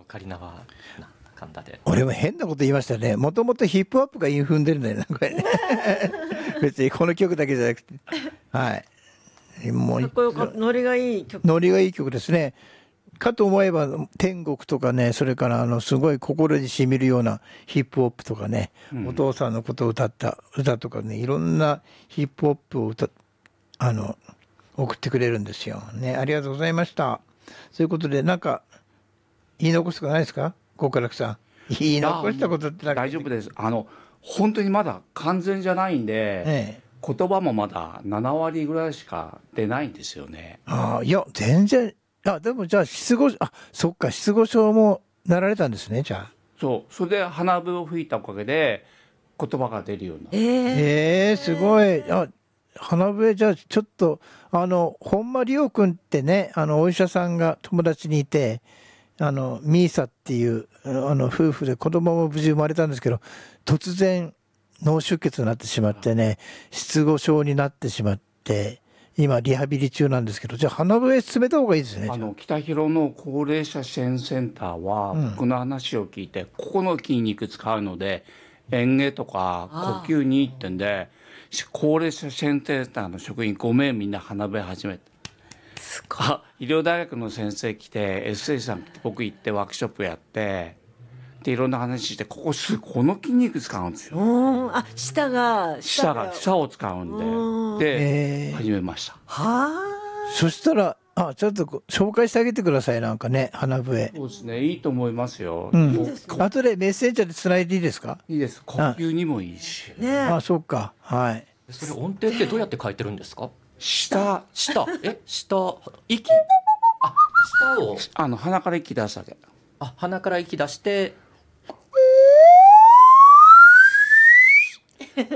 カリナはなんだかんだで。 俺も変なこと言いましたね。もともとヒップホップが韻踏んでるんだよなこれね別にこの曲だけじゃなくて、はい、もうかっこよかった。ノリがいい曲。 ノリがいい曲ですね。かと思えば天国とかね、それからすごい心にしみるようなヒップホップとかね、お父さんのことを歌った歌とかね、いろんなヒップホップを送ってくれるんですよね。ありがとうございました。そういうことで、なんか言い残すことないですか、極楽さん。言い残したことって大丈夫です。本当にまだ完全じゃないんで、言葉もまだ7割ぐらいしか出ないんですよね。 いや全然。でもじゃあそっか、失語症もなられたんですね。じゃあそれで鼻笛を吹いたおかげで言葉が出るような。 すごい。鼻笛、じゃあちょっと本間理央君ってね、お医者さんが友達にいて、ミーサっていう夫婦で子供も無事生まれたんですけど、突然脳出血になってしまってね、失語症になってしまって、今リハビリ中なんですけど、じゃあ鼻笛進めた方がいいですね。 北広の高齢者支援センターは、僕の話を聞いてここの筋肉使うので嚥下とか呼吸にいいってんで、高齢者支援センターの職員5名みんな鼻笛始めて、医療大学の先生来て SA さん僕行ってワークショップやってでいろんな話して、この筋肉使うんですよ。舌を使うんで始めました。 そしたらちょっと紹介してあげてください。なんかね、鼻笛。 そうですね、いいと思いますよ。 後でメッセンジャーでつないでいいですか。 いいです。呼吸にもいいし。 そうか。はい。 それ音程ってどうやって書いてるんですか。 舌息舌を鼻から息出すだけ。 鼻から息出してそれ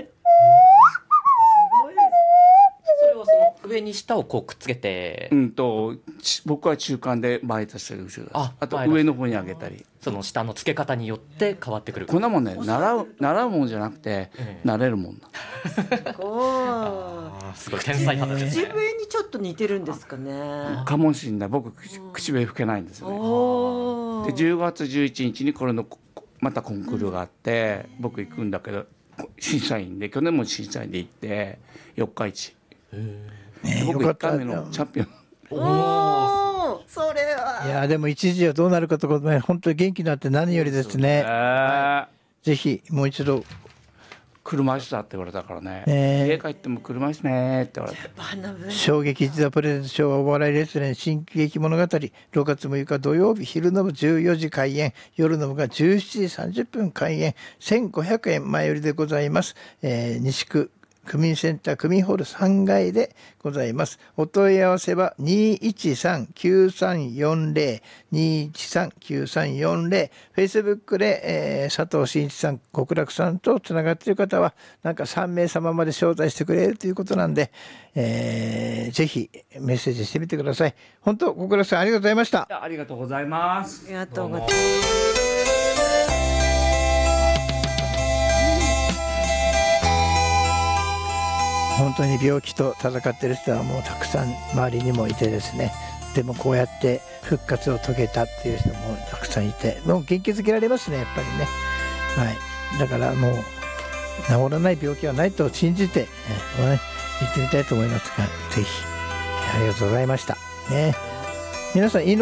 はその上に舌をこうくっつけて、 僕は中間で前出したり後ろ出す。あと上の方に上げたり、 その舌の付け方によって変わってくる。 こんなもんね、習うもんじゃなくて、慣れるもんな。 すごい天才肌ですね。 口笛にちょっと似てるんですかね。 かもしれない。僕口笛吹けないんですよね。で10月11日にこれのまたコンクールがあって、僕行くんだけど審査員で、去年も審査員で行って四日市、僕1回目のチャンピオン。 それは。 いやでも一時はどうなるかとか、本当に元気になって何よりですね。ぜひもう一度。 車椅子だって言われたからね、家帰っても車椅子ねって言われて。 衝撃一座プレゼントショーお笑いレストラン新喜劇物語、6月6日土曜日、昼の部14時開演、夜の部が17時30分開演、1500円前売りでございます。西区区民センター区民ホール3階でございます。お問い合わせは 213-9340 213-9340、 Facebook で、佐藤真一さん、極楽さんとつながっている方はなんか3名様まで招待してくれるということなんで、ぜひメッセージしてみてください。本当極楽さんありがとうございました。 ありがとうございます。 ありがとうございます。 本当に病気と戦っている人はもうたくさん周りにもいてですね、でもこうやって復活を遂げたっていう人もたくさんいて、もう元気づけられますね、やっぱりね。はい、だからもう治らない病気はないと信じて、言ってみたいと思いますが、ぜひありがとうございました、ね、皆さん